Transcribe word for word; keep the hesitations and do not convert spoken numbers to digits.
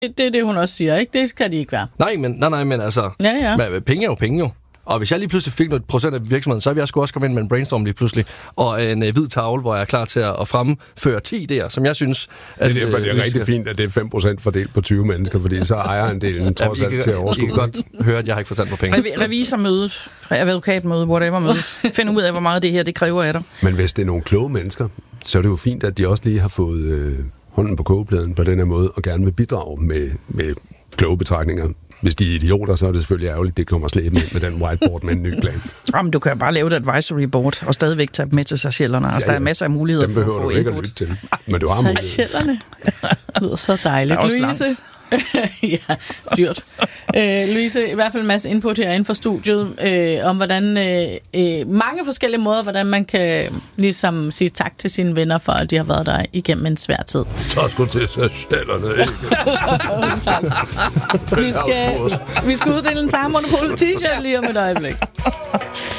Det er det, hun også siger, ikke? Det skal de ikke være. Nej, men, nej, nej, men altså, ja, ja. Men, penge er jo penge jo. Og hvis jeg lige pludselig fik noget procent af virksomheden, så ville jeg sgu også komme ind med en brainstorm lige pludselig. Og en uh, hvid tavle, hvor jeg er klar til at, at fremføre ti idéer, som jeg synes... At, det er derfor, det er rigtig skal... fint, at det er fem procent fordelt på tyve mennesker, fordi så ejer en del trods alt ja, til at overskue. I kan godt høre, at jeg har ikke forstand på penge. Rev- revisormødet, advokatmødet, whatever-mødet. Find ud af, hvor meget det her det kræver af dig. Men hvis det er nogle kloge mennesker, så er det jo fint, at de også lige har fået øh, hånden på kogepladen på den her måde, og gerne vil bidrage med, med kloge betragtninger. Hvis de er idioter, så er det selvfølgelig ærgerligt, det kommer slæbe med, med den whiteboard med en ny plan. Jamen, du kan bare lave et advisory board, og stadigvæk tage med til Seychellerne. Altså, ja, ja. Der er masser af muligheder for at få input. Dem behøver du ikke at lytte til, men du har mulighed. Seychellerne. Det lyder så dejligt. Louise. Ja, dyrt. Øh, Louise, i hvert fald en masse input herinde fra studiet, øh, om hvordan øh, øh, mange forskellige måder, hvordan man kan ligesom sige tak til sine venner for, at de har været der igennem en svær tid. Tak sgu til Seychellerne, ikke? vi, skal, vi skal uddele en sammenhånd på t-shirt lige om et øjeblik.